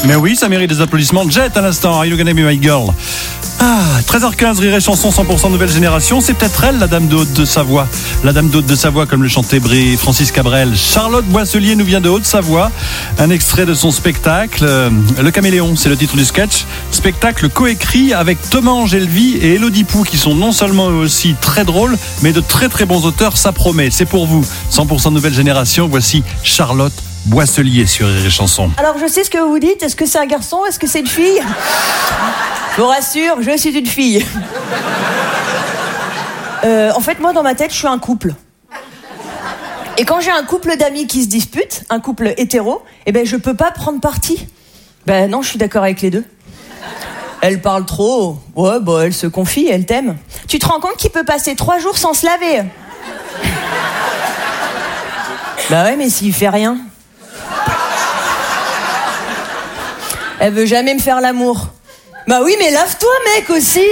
Mais oui, ça mérite des applaudissements. Jet à l'instant, Are You Gonna Be My Girl? 13h15, Rire et Chanson, 100% nouvelle génération. C'est peut-être elle, la dame de Haute-Savoie. La dame de Haute-Savoie, comme le chantait Francis Cabrel. Charlotte Boisselier nous vient de Haute-Savoie. Un extrait de son spectacle. Le Caméléon, c'est le titre du sketch. Spectacle coécrit avec Thomas Angelvi et Élodie Pou, qui sont non seulement eux aussi très drôles, mais de très très bons auteurs, ça promet. C'est pour vous. 100% nouvelle génération. Voici Charlotte Boisselier sur Rire et Chanson. Alors je sais ce que vous dites. Est-ce que c'est un garçon? Est-ce que c'est une fille? Je vous rassure, je suis une fille. En fait, moi, dans ma tête, je suis un couple. Et quand j'ai un couple d'amis qui se disputent, un couple hétéro, je peux pas prendre parti. Non, je suis d'accord avec les deux. Elle parle trop. Ouais, elle se confie, elle t'aime. Tu te rends compte qu'il peut passer 3 jours sans se laver? Ouais, mais s'il fait rien. Elle veut jamais me faire l'amour. Oui, mais lave-toi, mec, aussi.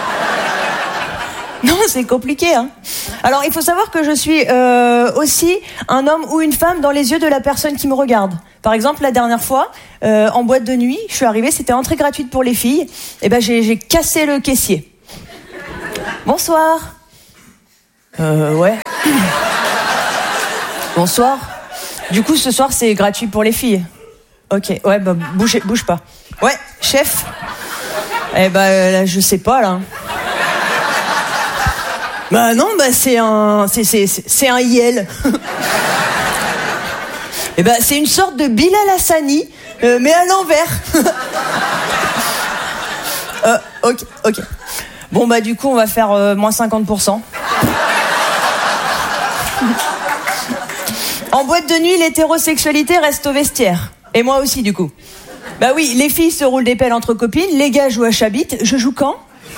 Non, c'est compliqué, hein. Alors, il faut savoir que je suis aussi un homme ou une femme dans les yeux de la personne qui me regarde. Par exemple, la dernière fois, en boîte de nuit, je suis arrivée, c'était entrée gratuite pour les filles. J'ai cassé le caissier. Bonsoir. Ouais. Bonsoir. Du coup, ce soir, c'est gratuit pour les filles. Ok, ouais, bouge pas. Ouais, chef. Là, je sais pas, là. Non, c'est un IL. C'est une sorte de Bilal Hassani, mais à l'envers. Ok. Bon, du coup, on va faire moins 50%. En boîte de nuit, l'hétérosexualité reste au vestiaire. Et moi aussi, du coup. Oui, les filles se roulent des pelles entre copines, les gars jouent à Chabit. Je joue quand?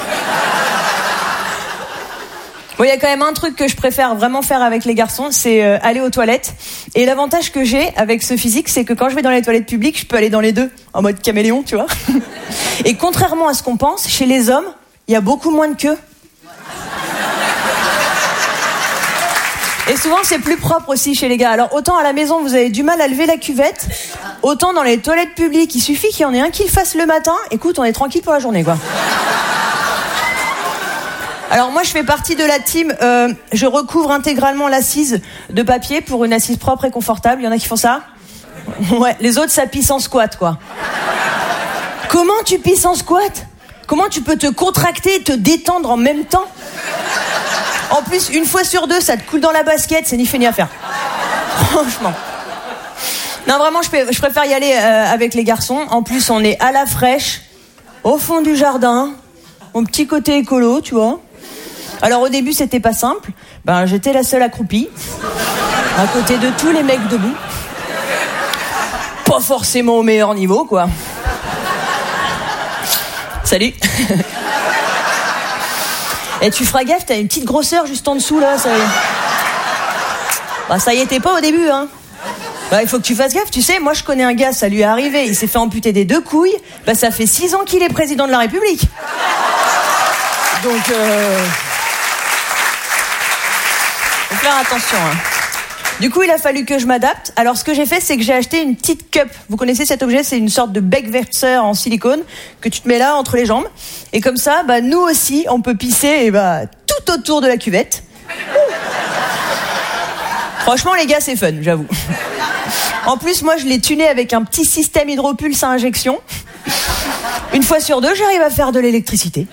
Bon, il y a quand même un truc que je préfère vraiment faire avec les garçons, c'est aller aux toilettes. Et l'avantage que j'ai avec ce physique, c'est que quand je vais dans les toilettes publiques, je peux aller dans les deux, en mode caméléon, tu vois. Et contrairement à ce qu'on pense, chez les hommes, il y a beaucoup moins de queue. Et souvent, c'est plus propre aussi chez les gars. Alors, autant à la maison, vous avez du mal à lever la cuvette, autant dans les toilettes publiques, il suffit qu'il y en ait un qui le fasse le matin. Écoute, on est tranquille pour la journée, quoi. Alors, moi, je fais partie de la team, je recouvre intégralement l'assise de papier pour une assise propre et confortable. Il y en a qui font ça? Ouais, les autres, ça pisse en squat, quoi. Comment tu pisses en squat? Comment tu peux te contracter et te détendre en même temps? En plus, 1 fois sur 2, ça te coule dans la basket, c'est ni fait ni à faire. Franchement. Non, vraiment, je préfère y aller avec les garçons. En plus, on est à la fraîche, au fond du jardin, mon petit côté écolo, tu vois. Alors, au début, c'était pas simple. J'étais la seule accroupie, à côté de tous les mecs debout. Pas forcément au meilleur niveau, quoi. Salut. Et tu feras gaffe, t'as une petite grosseur juste en dessous, là, ça y est. Ça y était pas au début, hein. Il faut que tu fasses gaffe, tu sais, moi je connais un gars, ça lui est arrivé, il s'est fait amputer des 2 couilles, ça fait 6 ans qu'il est président de la République. Donc, faut faire attention, hein. Du coup, il a fallu que je m'adapte. Alors, ce que j'ai fait, c'est que j'ai acheté une petite cup. Vous connaissez cet objet? C'est une sorte de bec-verseur en silicone que tu te mets là entre les jambes. Et comme ça, nous aussi, on peut pisser tout autour de la cuvette. Franchement, les gars, c'est fun, j'avoue. En plus, moi, je l'ai tuné avec un petit système hydropulse à injection. 1 fois sur 2, j'arrive à faire de l'électricité.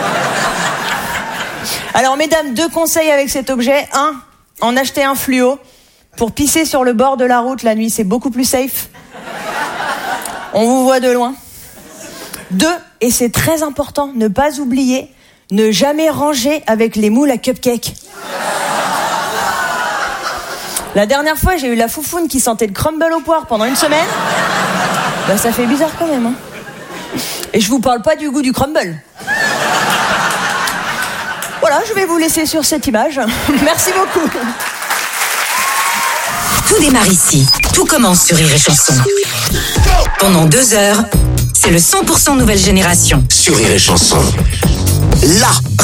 Alors, mesdames, 2 conseils avec cet objet. 1, en acheter un fluo. Pour pisser sur le bord de la route la nuit, c'est beaucoup plus safe. On vous voit de loin. 2, et c'est très important, ne pas oublier, ne jamais ranger avec les moules à cupcake. La dernière fois, j'ai eu la foufoune qui sentait le crumble au poire pendant 1 semaine. Ça fait bizarre quand même, hein. Et je vous parle pas du goût du crumble. Voilà, je vais vous laisser sur cette image. Merci beaucoup. Tout démarre ici. Tout commence sur Rire et Chanson. Pendant 2 heures, c'est le 100% nouvelle génération. Sur Rire et Chanson. Là